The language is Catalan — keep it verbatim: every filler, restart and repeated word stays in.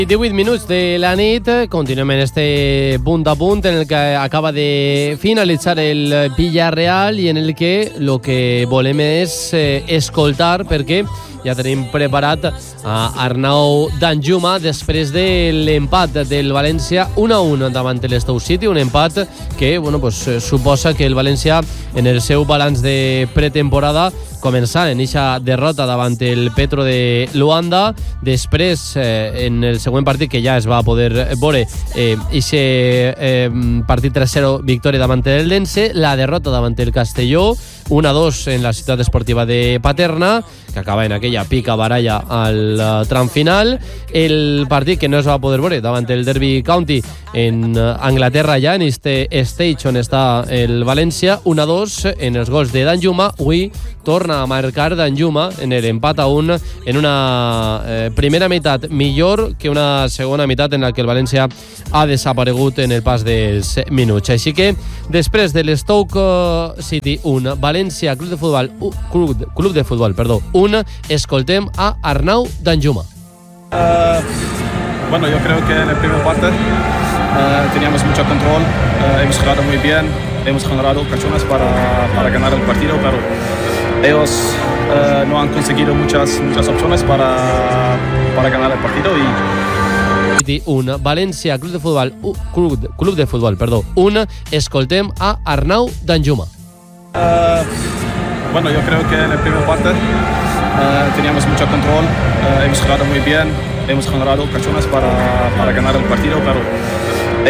divuit minuts de la nit, continuem en este punt a punt en el que acaba de finalitzar el Villarreal i en el que el que volem és eh, escoltar, perquè ja tenim preparat a Arnau Danjuma després de l'empat del València un a un davant l'Stoke City, un empat que bueno, pues, suposa que el València en el seu balanç de pretemporada començar en eixa derrota davant el Petro de Luanda, després eh, en el següent partit que ja es va poder veure eh, eixe eh, partit tres zero victòria davant el Lense, la derrota davant el Castelló un a dos en la ciutat esportiva de Paterna, que acaba en aquella pica baralla al uh, tram final, el partit que no es va poder veure davant el Derby County en uh, Anglaterra, ja en este stage on està el València, un a dos en els gols de Danjuma. Avui torna a marcar Danjuma en l'empat a un en una eh, primera meitat millor que una segona meitat en la que el València ha desaparegut en el pas dels minuts. Així que després de l'Stoke City un, València Club de Futbol uh, Club, Club de Futbol, perdó, un, escoltem a Arnau Danjuma. Uh, bueno, yo creo que en el primer parte uh, teníamos mucho control, uh, hemos jugado muy bien, hemos generado ocasiones para, para ganar el partido, pero ellos uh, no han conseguido muchas, muchas opciones para, para ganar el partido y un, València Club de Futbol uh, Club, Club de Futbol, perdó, un, escoltem a Arnau Danjuma. Uh, bueno, yo creo que en el primer parte uh, teníamos mucho control, uh, hemos jugado muy bien, hemos generado ocasiones para, para ganar el partido, pero